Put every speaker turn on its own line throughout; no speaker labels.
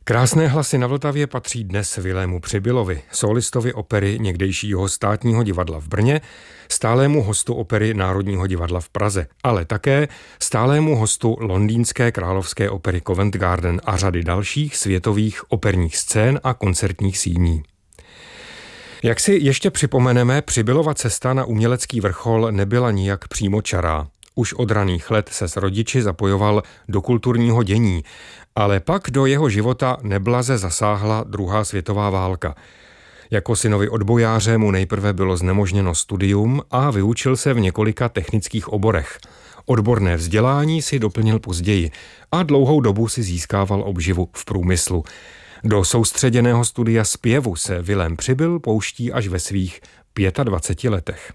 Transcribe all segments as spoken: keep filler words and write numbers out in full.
Krásné hlasy na Vltavě patří dnes Vilému Přibylovi, solistovi opery někdejšího Státního divadla v Brně, stálému hostu opery Národního divadla v Praze, ale také stálému hostu londýnské královské opery Covent Garden a řady dalších světových operních scén a koncertních síní. Jak si ještě připomeneme, Přibylova cesta na umělecký vrchol nebyla nijak přímočará. Už od raných let se s rodiči zapojoval do kulturního dění, ale pak do jeho života neblaze zasáhla druhá světová válka. Jako synovi odbojáře mu nejprve bylo znemožněno studium a vyučil se v několika technických oborech. Odborné vzdělání si doplnil později a dlouhou dobu si získával obživu v průmyslu. Do soustředěného studia zpěvu se Vilém Přibyl pouští až ve svých dvaceti pěti letech.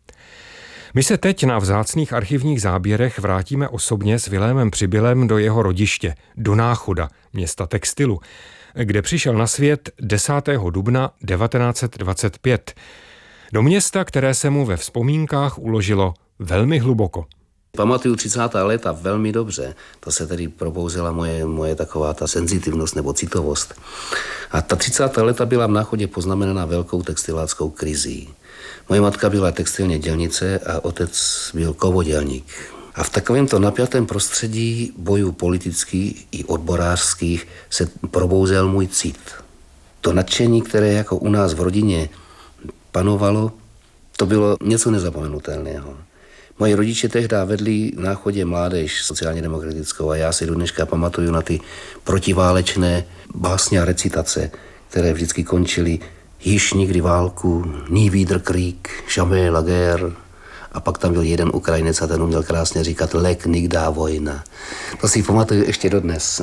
My se teď na vzácných archivních záběrech vrátíme osobně s Vilémem Přibylem do jeho rodiště, do Náchoda, města textilu, kde přišel na svět desátého dubna devatenáct set dvacet pět. Do města, které se mu ve vzpomínkách uložilo velmi hluboko.
Pamatuju třicátá léta velmi dobře, to se tedy probouzela moje, moje taková ta senzitivnost nebo citovost. A ta třicátá léta byla v Náchodě poznamenaná velkou textiláckou krizí. Moje matka byla textilně dělnice a otec byl kovodělník. A v takovémto napjatém prostředí bojů politických i odborářských se probouzel můj cit. To nadšení, které jako u nás v rodině panovalo, to bylo něco nezapomenutelného. Moji rodiče tehdy vedli v Náchodě mládež sociálně demokratickou a já si do dneška pamatuju na ty protiválečné básně a recitace, které vždycky končily již nikdy válku, nie wieder Krieg, jamais la guerre. A pak tam byl jeden Ukrajinec a ten uměl krásně říkat lek nikdá vojna. To si pamatuju ještě dodnes.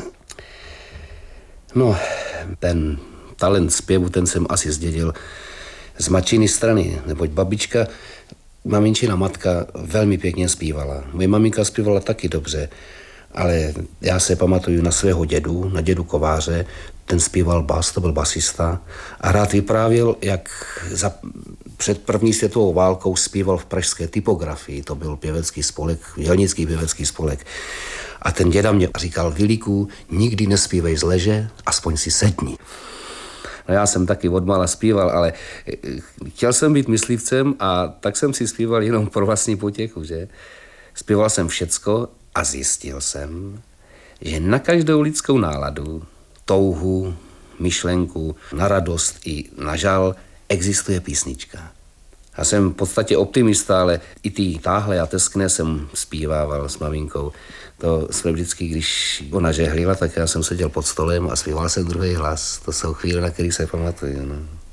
No, ten talent zpěvu, ten jsem asi zdědil z matčiny strany, neboť babička, maminčina matka velmi pěkně zpívala. Moje maminka zpívala taky dobře, ale já se pamatuju na svého dědu, na dědu Kováře, ten zpíval bas, to byl basista a rád vyprávěl, jak za, před první světovou válkou zpíval v pražské typografii, to byl pěvecký spolek, dělnický pěvecký spolek. A ten děda mě říkal, Vilíku, nikdy nespívej z leže, aspoň si sedni. No já jsem taky odmala zpíval, ale chtěl jsem být myslivcem a tak jsem si zpíval jenom pro vlastní potěchu, že? Zpíval jsem všecko a zjistil jsem, že na každou lidskou náladu, touhu, myšlenku, na radost i na žal existuje písnička. Já jsem v podstatě optimista, ale i ty táhle a teskné jsem zpívával s maminkou. To jsme vždycky, když ona žehlila, tak já jsem seděl pod stolem a zpíval jsem druhý hlas. To jsou chvíle, na který se pamatuju. No.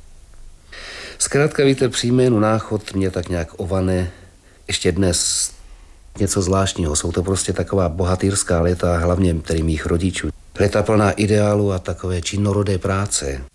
Zkrátka, víte, při jménu Náchod mě tak nějak ovane ještě dnes něco zvláštního. Jsou to prostě taková bohatýrská léta, hlavně tedy mých rodičů. Léta plná ideálu a takové činorodé práce.